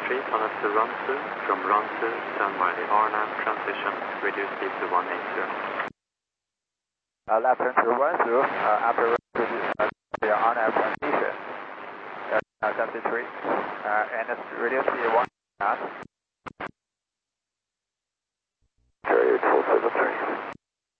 3, turn left to run 2. From run 2, stand by the RNAV transition, reduce speed to 180 knots. Left turn to run through, after the RNAV transition, 73, and reduce speed 1 knots. Carrier 473.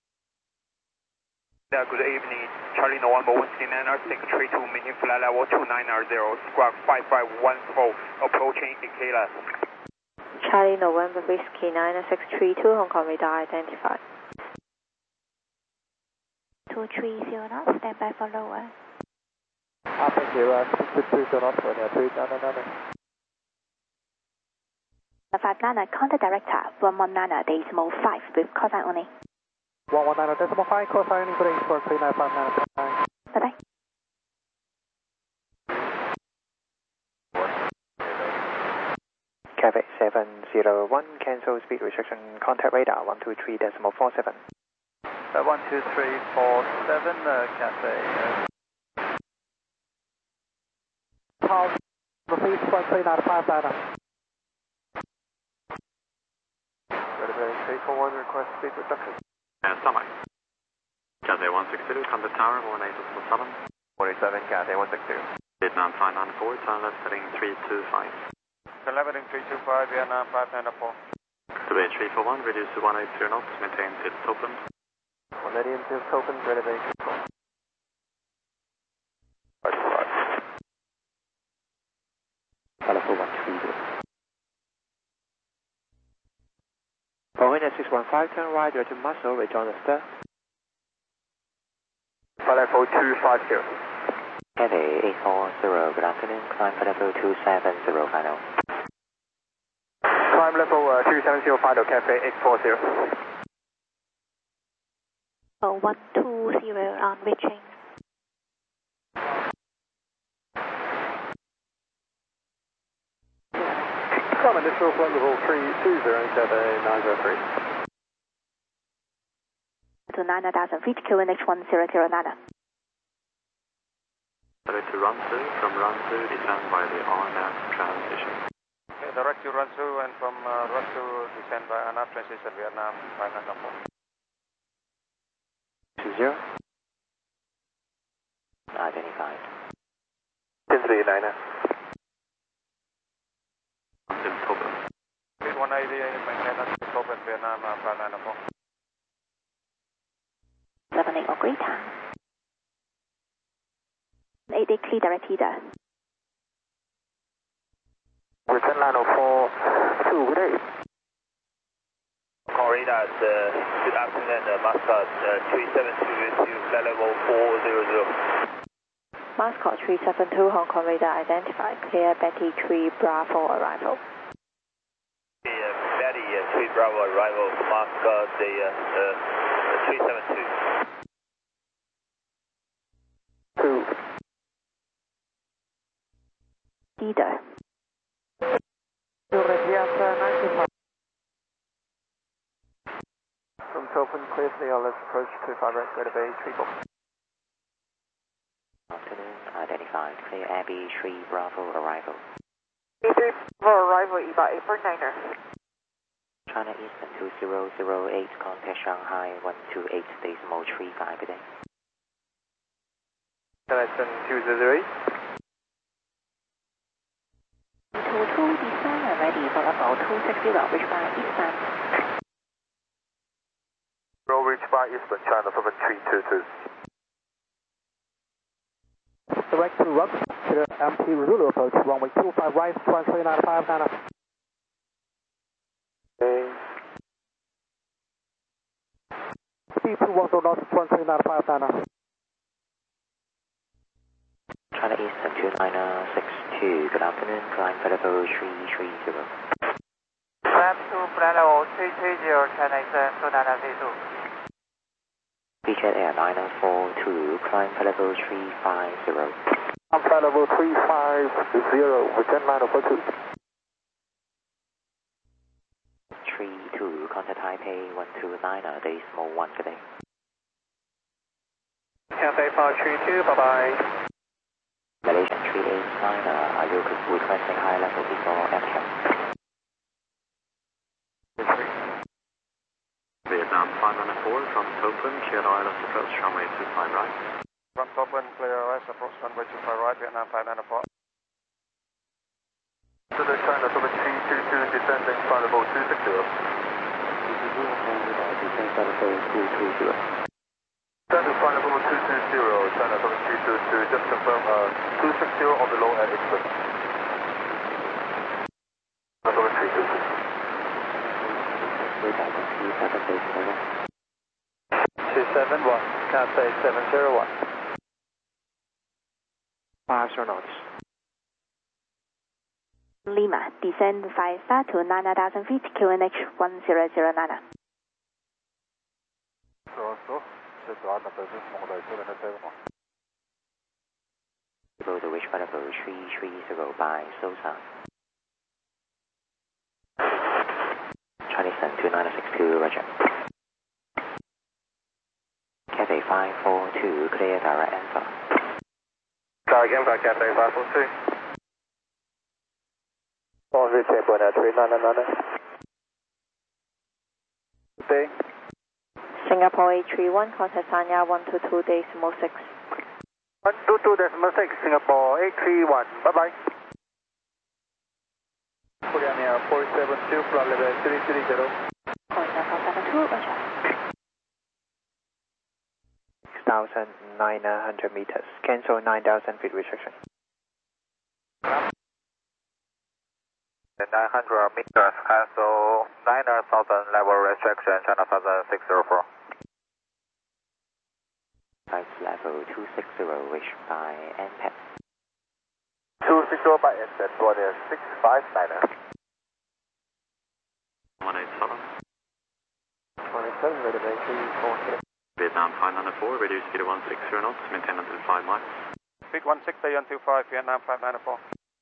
Good evening, Charlie November 139R632, maintain flight level 2990, squawk 5514, approaching Ikela. Charlie November Whiskey 90632, Hong Kong radar identified. 230 knots, stand by for lower. Upper 0, 230 knots for the 399. 59, contact director 119.5 with call sign only. 119.5, call sign only for 3959. Bye-bye. Cathay 701, cancel speed restriction, contact radar 123.47. 12347, Cathay. Pause, please, 139.5 data. Ready, 341, request speed reduction. Stand by. Cathay 162, contact tower 1847. 47, Cathay 162. Vietnam 594, turn left heading 325. Turn left heading 325, Vietnam 594. Today 341, reduce to 180 knots, maintain pits open. 180 and pits open, ready, 341. Level 130. Boeing 615, turn right to Muscle, rejoin the stir. Level 250. Cathay 840, good afternoon, climb for level 270 final. Climb level 270 final, Cathay 840. 120 on reaching. Come initial flight level 320, Cathay 903. To 9,000 feet, QNH 1009. Direct to run 2, from run 2, descend by the RNAV transition. Okay, direct to run 2, and from run 2, descend by RNAV transition, Vietnam 594. 20. Identified. 1039. Pits open. Speed 180, maintain pits open, Vietnam 594. 78 or greater. 80 clear direct either. Return line of 4, 2, good day. Corridor, good afternoon, Muscat 372 with you, flight level 400. Mascot 372, Hong Kong radar identified. Clear Betty 3 Bravo arrival. Betty 3 Bravo arrival, Muscat 372. 2. Leader. From open, clear for let's approach 25 right, go to Bay 3 box. Afternoon, identified, clear Abbey 3 Bravo arrival. A3 Bravo arrival, EVA 849er. China Eastern 2008, contact Shanghai 128.35 per day. Connection 208. 22 descend and ready for level 260, reach by Eastern. Roll reach by Eastern, China 7322. Direct to run to the MT Zulu approach, runway 25 right, 2395 Nana. Okay. Speed 210 knots, 2395 Nana. China Eastern 2962, good afternoon, climb for level 330. Climb to flight level 330, China Eastern 2962. Beechhead Air 942, climb for level 350. I'm flight level 350, return line of 42. 32, contact Taipei 129, decimal 1 today. Cathay 532, bye-bye. Malaysian 3 389, are you requesting high level before FCAP? Vietnam 594 from Open, clear ILS approach runway 25 right. From Open, clear ILS approach runway 25 right, Vietnam 594. Zulu China 7322 descending final level 260. Standard final level 220, China 7322, just confirm 260 or below at exit. 7322. 271, Cathay 701. 5 knots. Lima, descend 5 star to 9,000 feet, QNH 1009. Below the wish level 330 by SOSA. Chinese 2962, roger. Cathay 542, clear direct answer. Try again by Cathay 542. On reach point at 3999. Stay. Singapore 831, contact Sanya 122.6. 122.6, Singapore 831, bye-bye. Korean Air 472, flight level 330. Korean 472, roger. 6,900 meters. Cancel 9,000 feet restriction. 900 meters, cancel 9,000 level restriction, China 604. Flight level 260, wish by NPAP. 260 by NPAP, 659. 187. 27, reservation 4. Vietnam 594, reduce speed to 160 knots, maintain until 5 miles. Speed 160 on 25, Vietnam 594.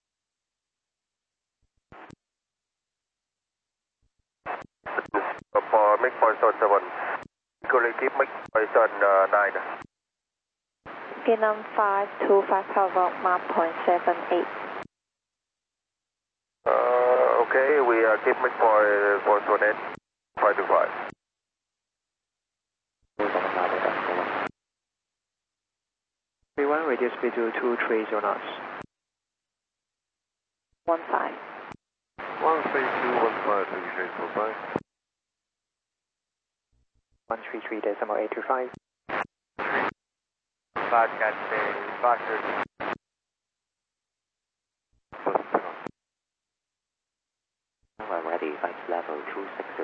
For MiG position 7, equally keep MiG position 9. Vietnam 525, cover map .78. Okay, we keep MiG position 8, 525. V1, reduce speed to 230 knots. 15. 13215, 133.825. 5 Cathay 530. We're ready, flight level 260.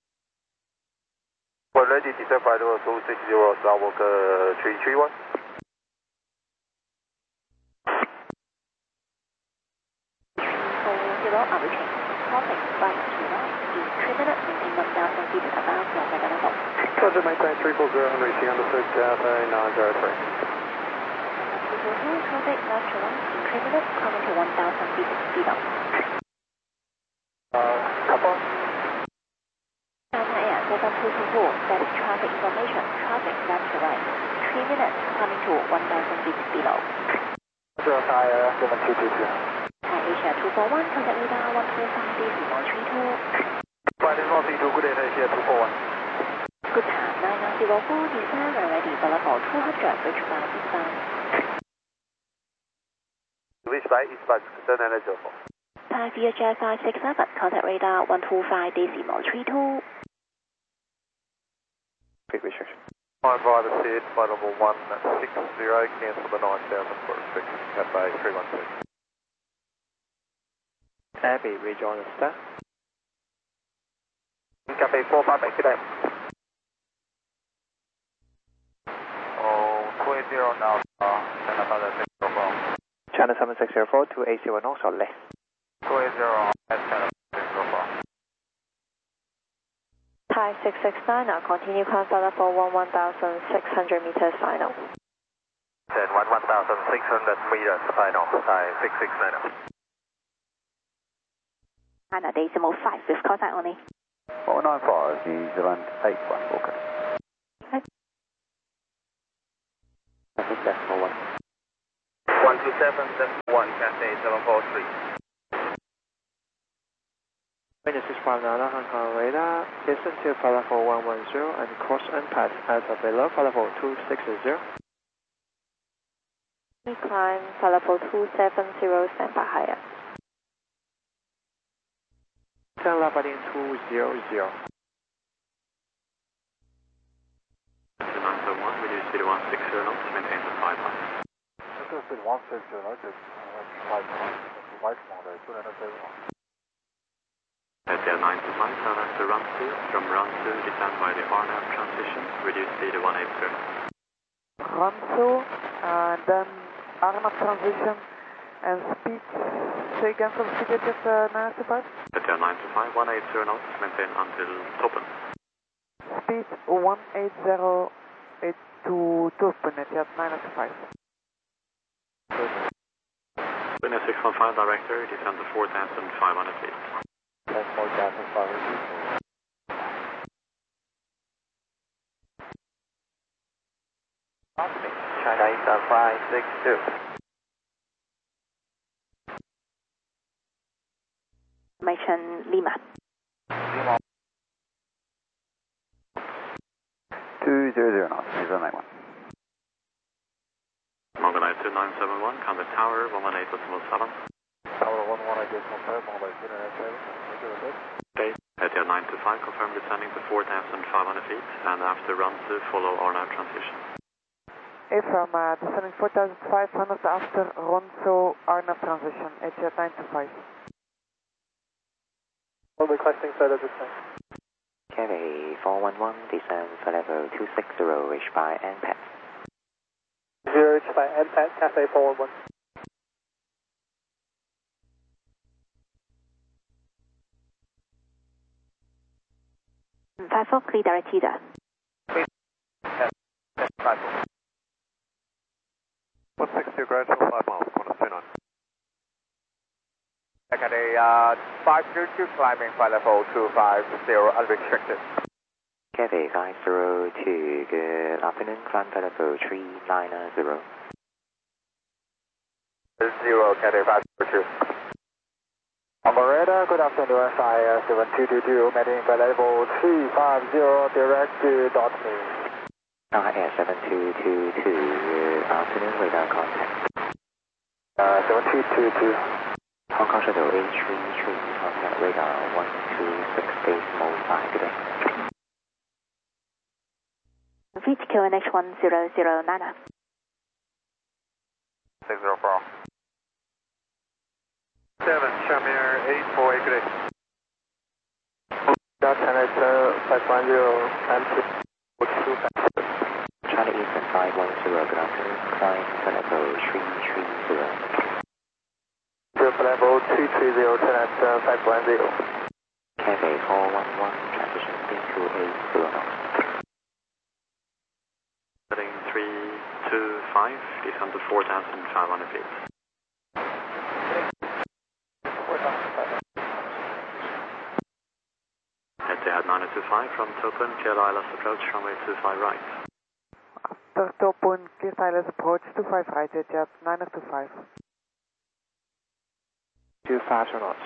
We're ready, descend flight level 260, Southwalk 331. Approaching. Traffic right to right. In 3 minutes, maintain 1,000 feet above flight level. Roger, maintain 340, reaching understood, Cathay 903. 242, traffic left to right. In 3 minutes, coming to 1,000 feet speed up. Couple. Delta Air 7224, status traffic information. Traffic left to right. 3 minutes, coming to 1,000 feet below. Delta Air 7222. Asia 241, contact radar 125.32. Flight is North 2, good day, Asia 241. Good time, 9904, descend and ready for level 200, reach by eastbound. Reach by eastbound, descend and ready for. Thai VHF 567, contact radar 125.32. Feet restriction. Fine driver seat, flight level 160, cancel the 9,000 for restriction, Cathay 312. Abbey, rejoin the star. Cathay 45, back to them. Oh, 20 now, China 7604. China 7604 to AC1 also less. 20 at China 7604. Thai 669, now continue contact level 1,600 meters final. Then 1,600 meters final, Thai 669. China decimal 5 with contact only. 495, New Zealand 81, okay. I think decimal 1. 127.1, Cathay 743. Minus 659 Hong Kong radar, listen to flight level 110 and cross impact as of below flight level 260. Climb flight level 270, stand by higher. 10 left heading 200. 971, reduce speed 160 knots, maintain the 5 line. Reduce speed 160 knots, At the 95, turn left to run 2, from run 2, descend by the RNAV transition, reduce speed 180. Run 2, and then RNAV transition, and speed, say again for the speed at 95? At the 95, 180 knots, maintain until Toppen. Speed 180 to Toppen at 95. Wind 615 director, descend to 4,500 feet. 4,500 feet. China Eastern 562. Formation Lima. 200 knots, Eastern 91. Mongolite 2971, contact tower 118.7. Tower 118.7, Mongolite 2971. Okay. At the 925, confirm descending to 4,500 feet, and after run 2, follow RNAV transition. Affirm, descending 4,500 after Ronso RNAV transition, at 925. One requesting further descent. Cathay 411, descend for level 260, reached by NPAD. 0 reached by NPAD, Cathay 411. Five four, clear direct teeter. 160 gradual 5 miles, corner 29. Cathay 522, climbing flight level 250, unrestricted. Cathay 502, good afternoon, climb for level 390. 0, Cathay 502. Operator, good afternoon, Fire 7222, maintaining flight level 350, direct to .me. Air 7222, good afternoon, radar contact. 7222. Hong Kong Shuttle 833, contact radar 126.5, good day. Reach QNH 1009. 604. 7, Shamir 848, good day. China 510, China Eastern 510, good afternoon, climb for level 330. Level 330, China 510. Cathay 411, transition speed 280 knots. Heading 325, descend to 4,500 feet. Etihad 925 from Toppen, clear ILS approach, runway 25 right. After Toppen, clear ILS approach 25 right at 925. 250 knots.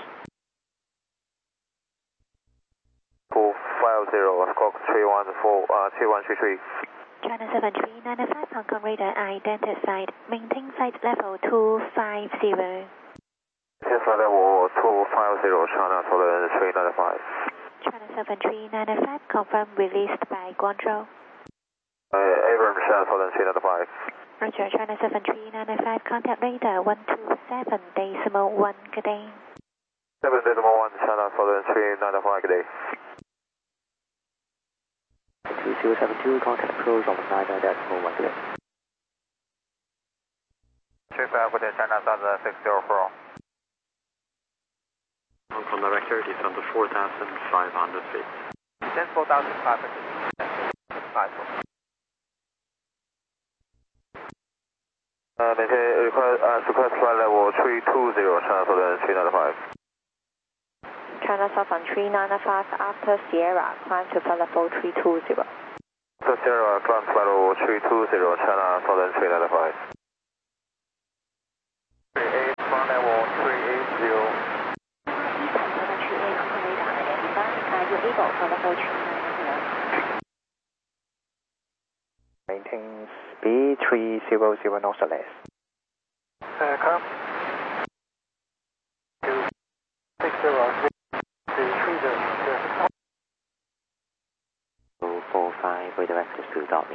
450, squawk 3133. China 7395, Hong Kong radar identified. Maintain flight level 250. Flight level 250, China Southern 395. China 7395, confirm released by Guangzhou. Abrams, China Southern 395. Roger, China 7395, contact radar 127.1, good day. 7.1, China Southern 395, good day. 2072, contact approach on 9.1, good day. 35, China Southern 604. Hong Kong director, descend to 4,500 feet. Descend 4,500 feet. Maintain request flight level 320, China Southern 395. China Southern 395 after Sierra, climb to flight level 320. After Sierra, climb flight level 320, China Southern 395. arrival for level 390. Maintain speed 300 knots or less. Come. 260 to 30. 45 redirected to Dolby.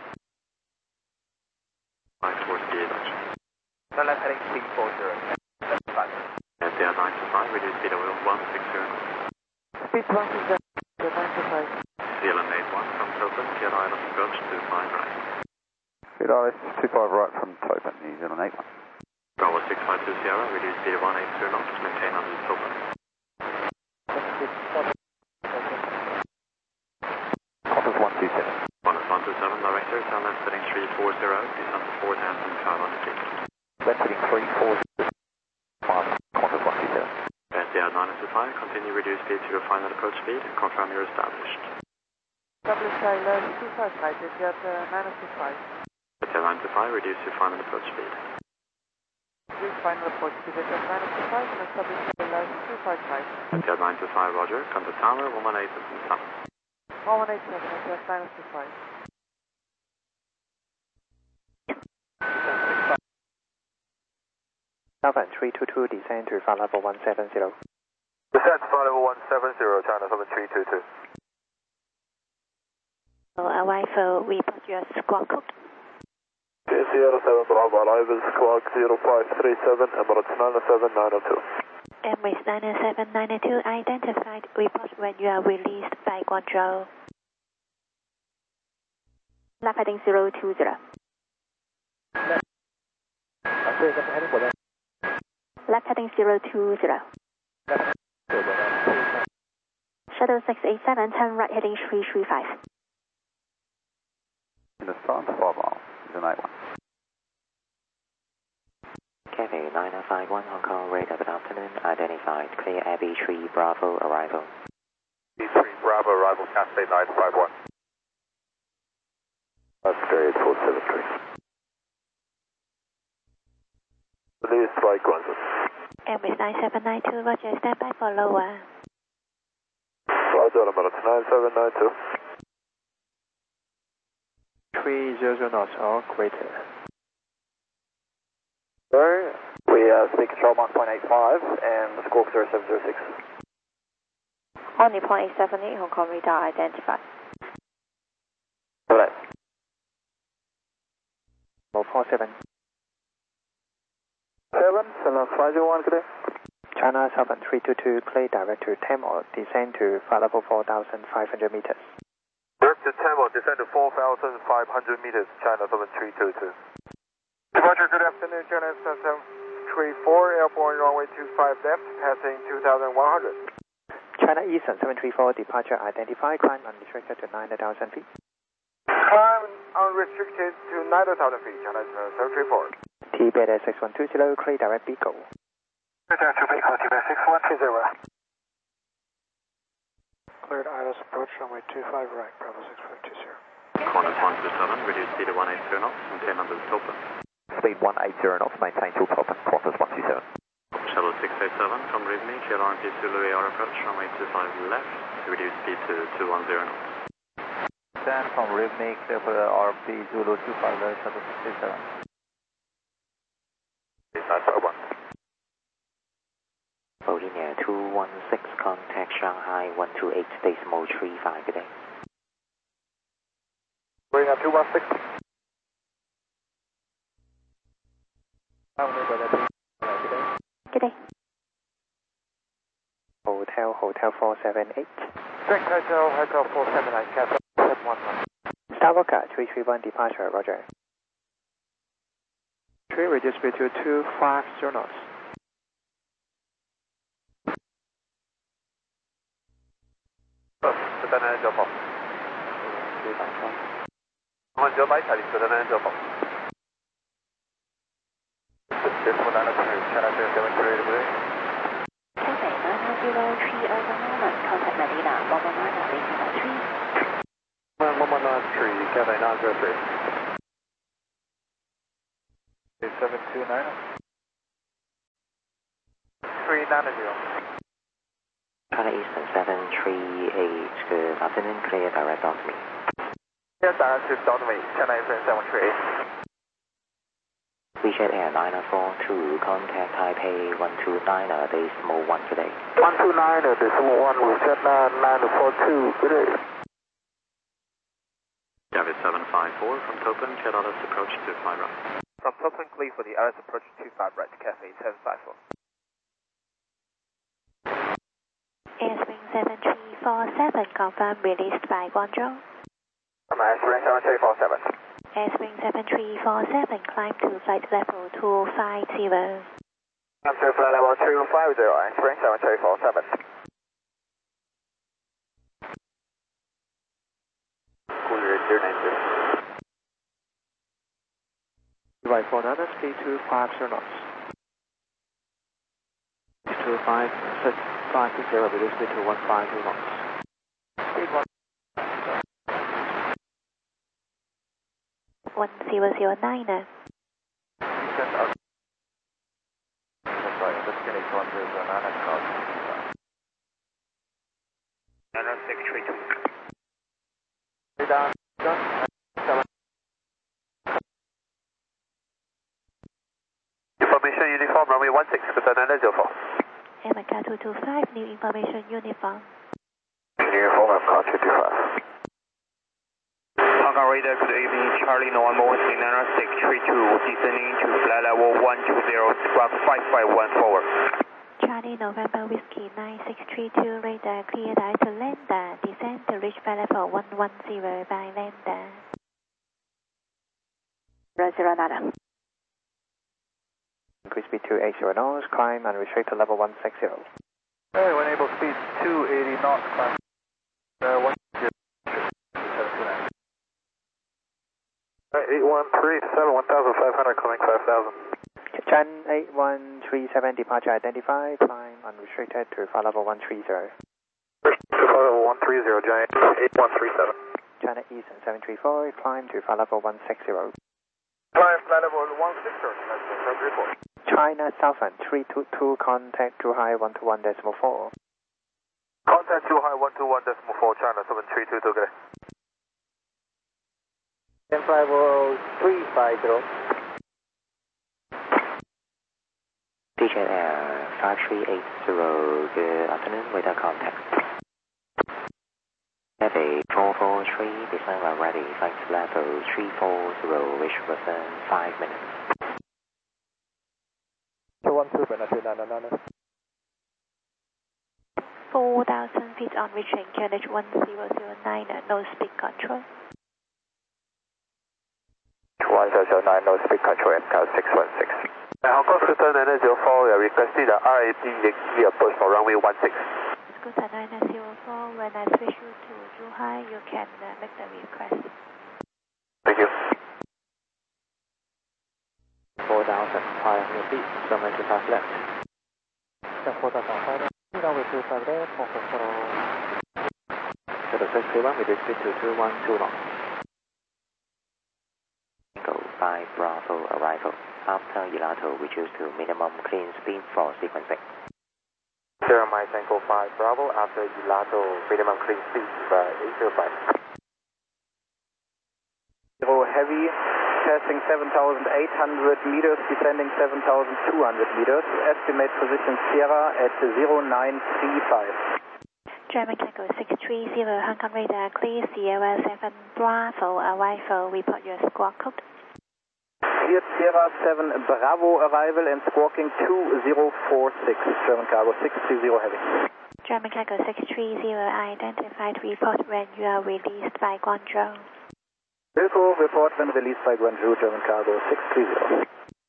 Towards the direction. Turn left heading 340. SDR 925, reduce speed of 160 knots. Speed 160, 95. CLM 81 from Topin, Kiel Island approach 25 right. Good RS 25 right from Topin, New Zealand 81. Bravo 652 Sierra, reduce speed of 180 knots, maintain under Topin. Qantas 127. Qantas 127, director, turn left heading 340, descend to Fort Hampton, 500 feet. Left heading 340. Qantas 127. SDR 925, continue reduce speed to your final approach speed, confirm you're established. Established ILS 25 right, Etihad 925. SDR 925, reduce your final approach speed. Reach final approach speed Etihad 925 and established ILS 25 right. SDR 925, roger, come to tower, 118 and 7. 1187, Etihad 925. Southern 322, descend to flight level 170. Descent to flight level 170, China 7322. Arrival, report your squawk code. Sierra 7 Bravo, arrival squawk 0537, Emirates 97902. Emirates 97902 identified, report when you are released by Guangzhou. Left heading 020. Left heading 020. Shuttle 687, turn right heading 335. In the front, 5 miles, New Zealand 81. Cathay 9051, Hong Kong radar, good afternoon. Identified, clear Air B3 Bravo arrival. B3 Bravo, arrival Cathay 951. Australia 473. Release flight Qantas. Emirates 9792, roger, stand by for lower. Roger, Emirates 9792. 300 knots or greater. Sir, we speed control Mach 0.85 and squawk 0706. Only 0.878, Hong Kong radar identified. Correct. 047. 501, good day. China Southern 322, clear direct to Tamil, descend to flight level 4,500 meters. Direct to Tamil, descend to 4,500 meters, China 7322. Departure, good afternoon, China 734, airborne runway 25 left, passing 2,100. China Eastern 734, departure identified, climb unrestricted to 9,000 feet. Climb unrestricted to 9,000 feet, China 734. Tibet 6120, clear direct Beagle. Return to Beagle, Tibet 6120. Cleared ILS approach runway 25 right, Bravo 6520. Qantas 127, reduce speed of 180 knots, maintain under Topin. Speed 180 knots, maintain till Topin, Qantas 127. Shuttle 687 from Rivne, Kiel RMP Zulu AR approach, runway 25 left, reduce speed to 210 knots. Stand from Rivne, clear for the RP Zulu 25 left, Shuttle 687. 951. Boeing Air 216, contact Shanghai 128.35, good day. Boeing Air 216. Good day. Hotel 478. Drink Hotel 479, Cathay 711. Starwalker 331, departure, roger. 3, reduce speed to 250 knots. Lieutenant Jopo. On Joe Bike, Lieutenant Jopo. Cathay 903 over Norman, contact Medina 119 1193, Cathay 903. 729. 390. China China Eastern 738, good afternoon, clear direct off me. Yes, direct to me, China Eastern 738. WeChat Air 942, contact Taipei 129, decimal 1 today. 129, decimal 1, WeChat 942, good day. Javis 754 from Topin, Jet Alice approach 25 right. From Topin, clear for the Alice approach 25 right, Cafe 754. Airspring 7347, confirm released by Guangzhou. Airspring 7347. Airspring 7347, climb to flight level 250. Climb to flight level 250, Airspring 7347. Cooler 090. Right for another speed 250 knots. 2550, reduce speed to 150 knots. Speed 1009. That's right, just getting 1009 knots. 632. Down, done. Information uniform, runway 16, Qatar 904. America 225, new information uniform. Uniform, America 225. Hong Kong radar, good evening, Charlie November 139, 632, descending to flight level 120, squawk 551 forward. Charlie November Whiskey 9632, radar clear direct to lander, descend to reach flight level 110 by lander. 009. Increase speed to 80 knots, climb and restrict to level 160. Hey, when able speed 280 knots, climb 160. 8137, 1500, calling 5000. Chen 8137, departure identified, climb unrestricted to flight level 130. Flight level 130, Giant 8137. China East 734, climb to flight level 160. Climb flight level 160, that's report. China Southern 322, contact too high 121.4. Contact too high 121.4, China 7322, good day. Flight level 350. WeChat Air 5380, good afternoon, radar contact. Cathay 443, descent when ready, flight level 340, reach within 5 minutes. 212, Benatir 999. 4,000 feet on reaching QNH 1009, no speed control. 1009, no speed control, MCAL 616. Hong Kong Scooter 904, requested the RAP Yankee approach for runway 16. Scooter 904, when I switch you to Zhuhai, you can make the request. Thank you. 4,500 feet, runway 25 left. 4,500, runway 25 left, 440. Shuttle 631, reduce speed to 212 knots. Go 5 Bravo arrival. After Yelato, reduce to minimum clean speed for sequencing. 0 Mike Tango 5 Bravo, after Yelato, minimum clean speed, 805. Heavy, passing 7,800 meters, descending 7,200 meters. Estimate position Sierra at 0935. German Tango 630, Hong Kong radar clear, Sierra 7 Bravo arrival, report your squawk code. Cleared Sierra 7 Bravo arrival and squawking 2046, German Cargo 630 heavy. German Cargo 630, identified, report when you are released by Guangzhou. Wilco, report when released by Guangzhou, German Cargo 630.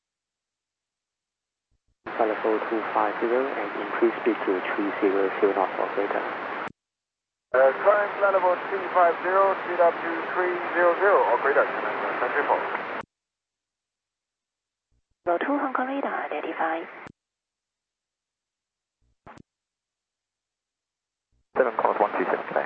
Flight level 250 and increase speed to 300 knots operator. Climb flight level 250, speed up to 300, operator, country 4. Level 2 Hong Kong radar identified. 7 calls 127K.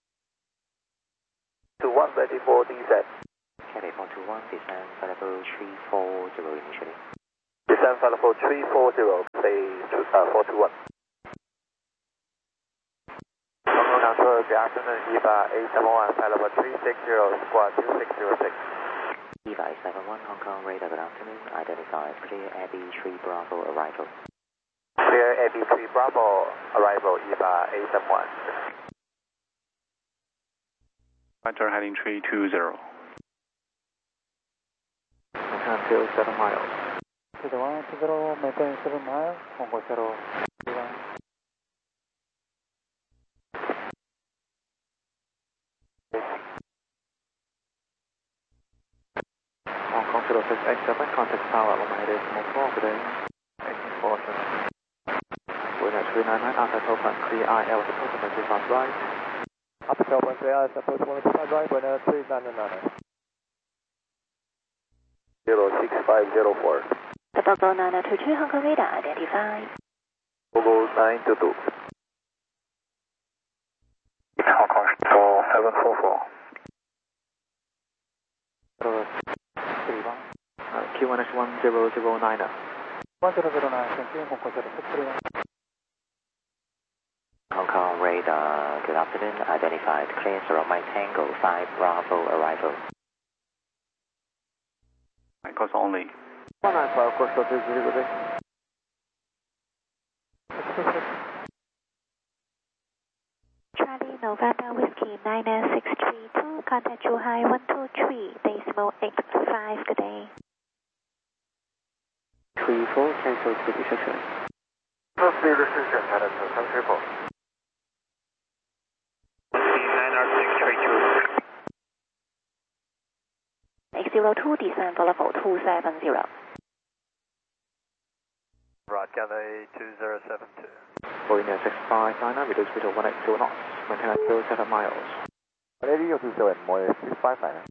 To 1 ready for descent. Cathay 421, descent flight level 340 initially. Descent flight level 340, say 421. Good afternoon, EVA 871, flight level 360, squad 2606. EVA 871, Hong Kong radar, good afternoon. Identified clear Abbey 3 Bravo arrival. Clear Abbey 3 Bravo arrival, EVA 871. Departure heading 320. Maintain until 7 miles. To the 120, maintain 7 miles, Hong Kong Shadow 31. Hong Kong Shadow 687, contact tower at 18.4 today. 18.4. Wind at 399, outside open, clear IL, support to 25 right. Upper open 3 support 125 right, wind at 399. 06504. Double 922 Hong Kong radar identified. Google 922. Hong Kong Shadow 744. Q1 is 1009. 1009, thank you, Hong Kong Shadow 631. Hong Kong radar, good afternoon. Identified clear Sierra Mike Tango 5 Bravo arrival. Course only. 195, course of this good day. Charlie November Whiskey 99632, contact Zhuhai 123.85, good day. 34, cancel speed section. No speed restriction, China 734. 99632. X02 descend for level 270. Roger 2072. Boeing 6599, reduce speed to 182 knots. Maintain until 7 miles. 18027, more 359.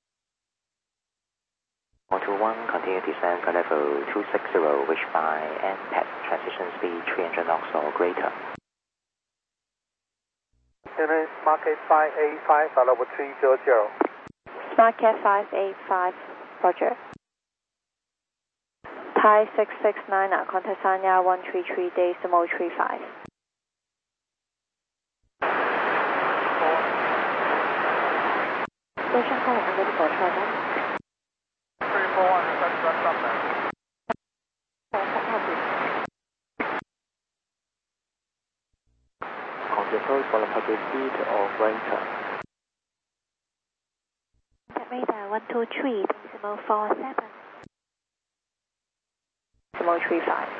121, continue descent for level 260, reach by NPAT, transition speed 300 knots or greater. Market 585, flight level 300. Market 585, Roger. Thai 669, contact Sanya 133, decimal 35. Station calling under the board, Roger. 341, stop there. Control for the public speed or greater. Contact radar 123.47. Decimal 35.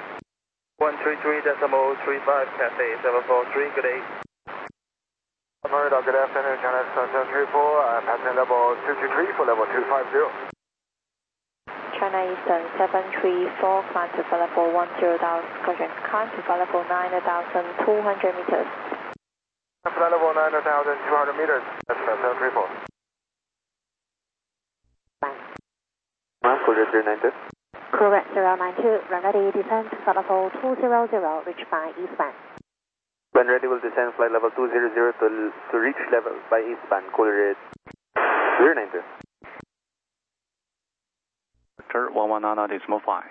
133.35, Cathay 743, good day. America, good afternoon, China 734, passing level 223 for level 250. China Eastern 734, climb to level 10,000, climb to level 9,200 meters. Flight level 9,200 meters, that's 734. Clear 392. Correct 092, run ready, descend for level 200, reach by eastbound. When ready, will descend flight level 200 to reach level by eastbound, clear 392. Departure 119.5.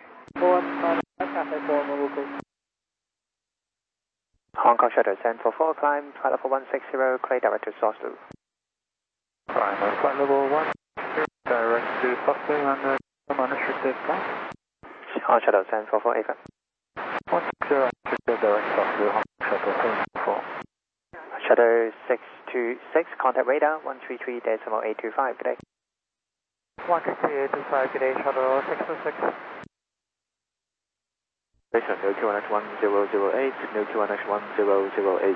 Hong Kong Shadow 744, climb, flight level 160, clear direct to source loop. Flight level 1, direct to Foxtrot and unrestricted flight. Hong Kong Shadow 744, AFM. 160, unrestricted direct source loop, Hong Kong Shadow 744. Shadow 626, contact radar 133.825, good day. 13825, good day, Shadow 626. Station, no Q1 1008, no Q1 1008.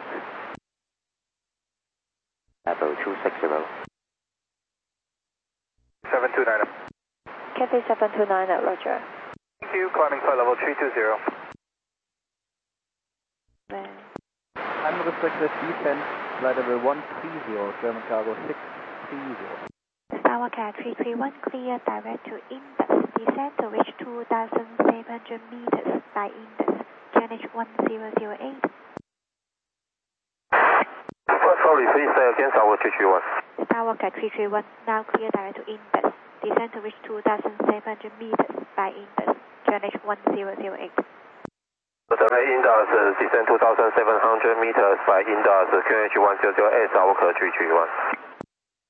Level 260. 729. Cathay 729, Roger. Thank you, climbing flight level 320. Unrestricted descent, flight level 130, German cargo 630. Starwater 331, clear direct to Indus, descend to reach 2,700 meters by Indus, QNH 1008. Sorry, please say again, Starwater 331. Starwater 331, now clear direct to Indus, descend to reach 2,700 meters by Indus, QNH 1008. Survey Indus, descend 2,700 meters by Indus, QNH 100S, our 331.